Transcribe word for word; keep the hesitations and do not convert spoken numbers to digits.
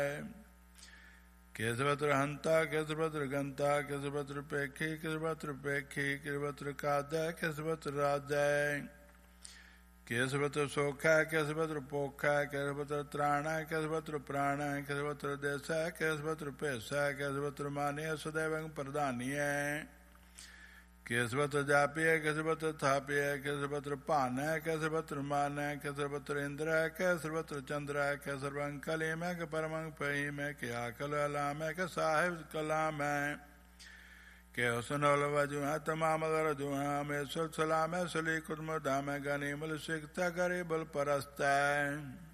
ਕਿਸ ਬਤਰ ਹੰਤਾ ਕਿਸ ਬਤਰ ਗੰਤਾ ਕਿਸ ਬਤਰ ਪੇਖੀ ਕਿਸ ਬਤਰ ਪੇਖੀ ਕਿਸ ਬਤਰ ਕਾਦੈ ਕਿਸ ਬਤਰ ਰਾਜੈ ਕਿਸ ਬਤਰ ਸੋਖੈ ਕਿਸ ਬਤਰ ਪੋਖੈ ਕਿਸ ਬਤਰ ਤ੍ਰਾਣੈ ਕਿਸ ਬਤਰ ਪ੍ਰਾਣੈ ਕਿਸ ਬਤਰ ਦੇਸੈ ਕਿਸ ਬਤਰ ਭੇਸੈ ਕਿਸ ਬਤਰ ਮਾਨਿਆ ਸदैवं ਪ੍ਰਧਾਨੀਐ ਕਿਸ ਬਤਰ ਜਾਪੀਐ ਕਿਸ ਬਤਰ ਥਾਪੀਐ ਕਿਸ ਬਤਰ ਭਾਨੈ ਕਿਸ ਬਤਰ ਮਾਨੈ ਕਿਸ ਬਤਰ ਇੰਦਰੈ ਕਿਸ ਬਤਰ ਚੰਦਰੈ ਕਿਸ ਸਰਵੰ ਕਲੀਮੈ ਕਿ ਪਰਮੰ ਪਹੀਮੈ ਕਿ ਆਕਲ ਅਲਾਮੈ ਕਿ ਸਾਹਿਬ ਕਲਾਮੈ ਕਿ ਹੁਸਨ ਉਲਵਜੁ ਤਮਾਮ ਦਰਜੁ ਹਮੇ ਸੁਲਸਲਾਮੈ ਸਲੀ ਕੁਦਮ ਦਾਮੈ ਗਨੀਮਲ ਸਿਕਤਾ ਕਰੇ ਬਲ ਪਰਸਤੈ